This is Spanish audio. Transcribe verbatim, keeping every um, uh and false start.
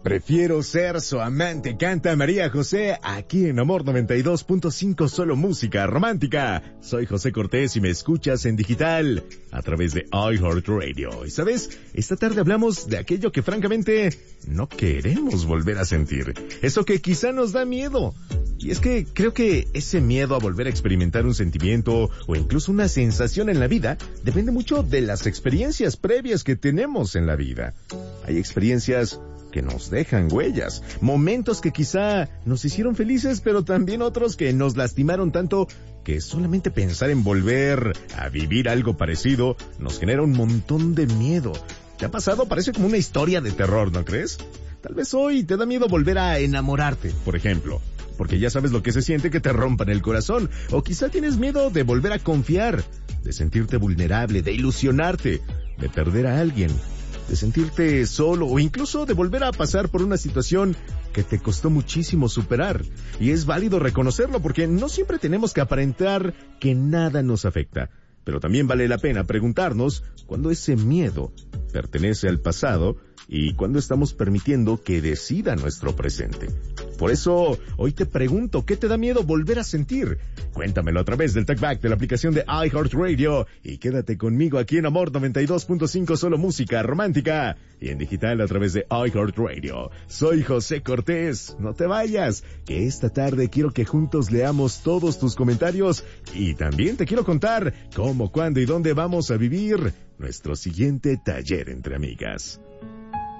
Prefiero ser su amante, canta María José, aquí en Amor noventa y dos punto cinco, solo música romántica. Soy José Cortés y me escuchas en digital a través de iHeartRadio. Y sabes, esta tarde hablamos de aquello que francamente no queremos volver a sentir. Eso que quizá nos da miedo. Y es que creo que ese miedo a volver a experimentar un sentimiento o incluso una sensación en la vida depende mucho de las experiencias previas que tenemos en la vida. Hay experiencias que nos dejan huellas, momentos que quizá nos hicieron felices, pero también otros que nos lastimaron tanto que solamente pensar en volver a vivir algo parecido nos genera un montón de miedo. ¿Te ha pasado? Parece como una historia de terror, ¿no crees? Tal vez hoy te da miedo volver a enamorarte, por ejemplo, porque ya sabes lo que se siente que te rompan el corazón, o quizá tienes miedo de volver a confiar, de sentirte vulnerable, de ilusionarte, de perder a alguien, de sentirte solo o incluso de volver a pasar por una situación que te costó muchísimo superar. Y es válido reconocerlo porque no siempre tenemos que aparentar que nada nos afecta. Pero también vale la pena preguntarnos cuándo ese miedo pertenece al pasado y cuándo estamos permitiendo que decida nuestro presente. Por eso, hoy te pregunto, ¿qué te da miedo volver a sentir? Cuéntamelo a través del TalkBack de la aplicación de iHeartRadio y quédate conmigo aquí en Amor noventa y dos punto cinco, solo música romántica y en digital a través de iHeartRadio. Soy José Cortés, no te vayas, que esta tarde quiero que juntos leamos todos tus comentarios y también te quiero contar cómo, cuándo y dónde vamos a vivir nuestro siguiente taller entre amigas.